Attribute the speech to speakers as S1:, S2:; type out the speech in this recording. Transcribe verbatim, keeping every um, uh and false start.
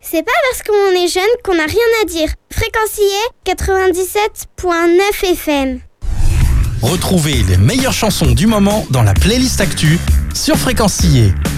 S1: C'est pas parce qu'on est jeune qu'on n'a rien à dire. Fréquencier quatre-vingt-dix-sept virgule neuf F M.
S2: Retrouvez les meilleures chansons du moment dans la playlist Actu sur Fréquencier.